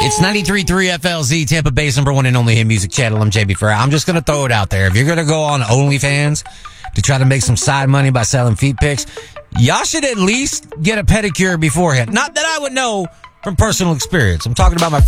It's 93.3 FLZ, Tampa Bay's number one and only hit music channel. I'm JB Ferrer. I'm just going to throw it out there. If you're going to go on OnlyFans to try to make some side money by selling feet pics, y'all should at least get a pedicure beforehand. Not that I would know from personal experience. I'm talking about my friend